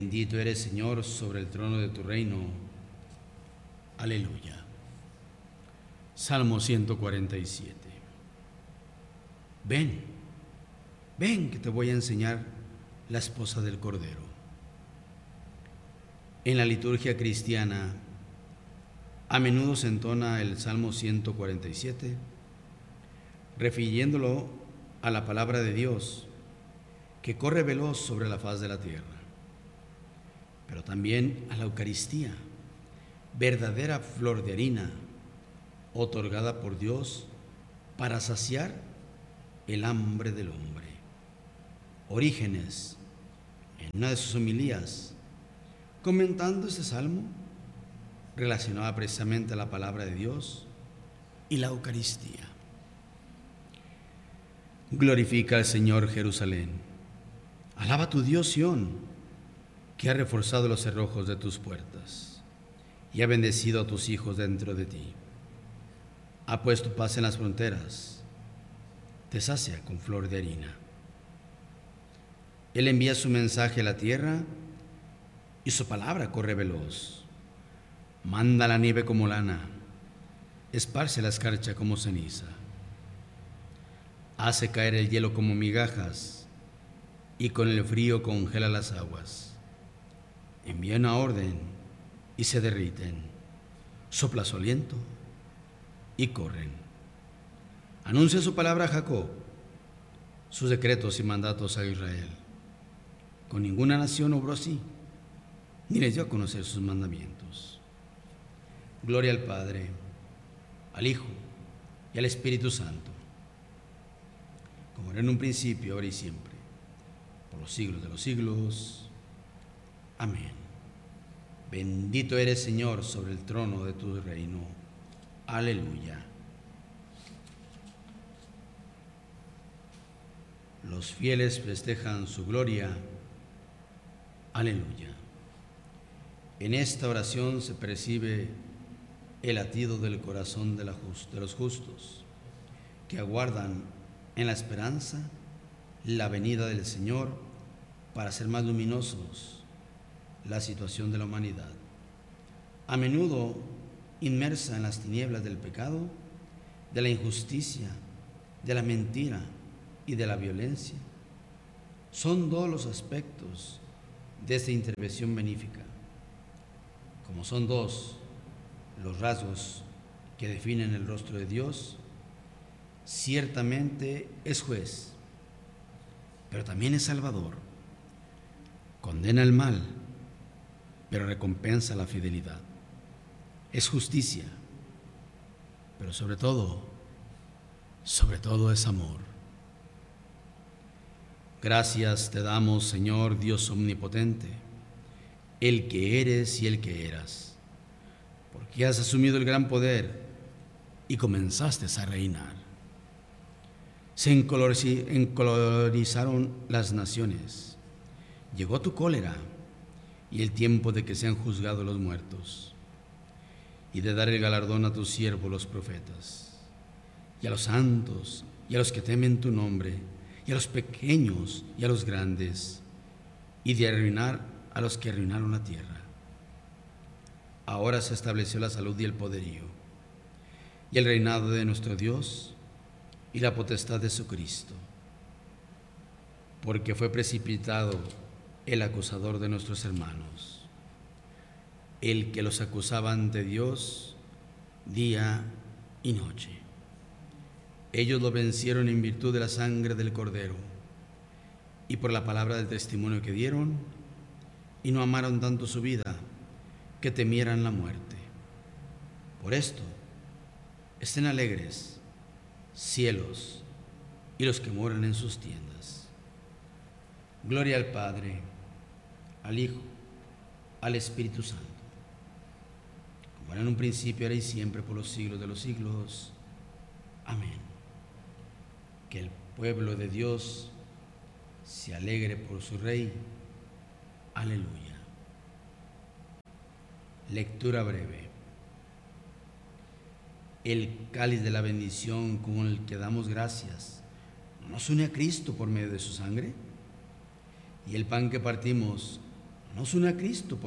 Bendito eres, Señor, sobre el trono de tu reino. Aleluya. Salmo 147. Ven, ven que te voy a enseñar la esposa del Cordero. En la liturgia cristiana, a menudo se entona el Salmo 147, refiriéndolo a la palabra de Dios, que corre veloz sobre la faz de la tierra, pero también a la Eucaristía, verdadera flor de harina, otorgada por Dios para saciar el hambre del hombre. Orígenes, en una de sus homilías, comentando este salmo, relacionaba precisamente la palabra de Dios y la Eucaristía. Glorifica al Señor, Jerusalén. Alaba a tu Dios, Sión, que ha reforzado los cerrojos de tus puertas y ha bendecido a tus hijos dentro de ti. Ha puesto paz en las fronteras, te sacia con flor de harina. Él envía su mensaje a la tierra y su palabra corre veloz. Manda la nieve como lana, esparce la escarcha como ceniza. Hace caer el hielo como migajas y con el frío congela las aguas. Envía una orden y se derriten, sopla su aliento y corren. Anuncia su palabra a Jacob, sus decretos y mandatos a Israel. Con ninguna nación obró así, ni les dio a conocer sus mandamientos. Gloria al Padre, al Hijo y al Espíritu Santo, como era en un principio, ahora y siempre, por los siglos de los siglos. Amén. Bendito eres, Señor, sobre el trono de tu reino. Aleluya. Los fieles festejan su gloria. Aleluya. En esta oración se percibe el latido del corazón de los justos, que aguardan en la esperanza la venida del Señor para hacer más luminosos la situación de la humanidad, a menudo inmersa en las tinieblas del pecado, de la injusticia, de la mentira y de la violencia. Son dos los aspectos de esta intervención benéfica, como son dos los rasgos que definen el rostro de Dios. Ciertamente es juez, pero también es salvador. Condena el mal, pero recompensa la fidelidad. Es justicia, pero sobre todo es amor. Gracias te damos, Señor Dios omnipotente, el que eres y el que eras, porque has asumido el gran poder y comenzaste a reinar. Se encolorizaron las naciones, llegó tu cólera y el tiempo de que sean juzgados los muertos, y de dar el galardón a tus siervos los profetas, y a los santos, y a los que temen tu nombre, y a los pequeños y a los grandes, y de arruinar a los que arruinaron la tierra. Ahora se estableció la salud y el poderío, y el reinado de nuestro Dios, y la potestad de su Cristo, porque fue precipitado el acusador de nuestros hermanos, el que los acusaba ante Dios día y noche. Ellos lo vencieron en virtud de la sangre del Cordero y por la palabra del testimonio que dieron, y no amaron tanto su vida que temieran la muerte. Por esto, estén alegres cielos y los que moran en sus tiendas. Gloria al Padre, al Hijo, al Espíritu Santo, como era en un principio, ahora y siempre, por los siglos de los siglos. Amén. Que el pueblo de Dios se alegre por su Rey. Aleluya. Lectura breve. El cáliz de la bendición con el que damos gracias ¿no nos une a Cristo por medio de su sangre? Y el pan que partimos nos une a Cristo.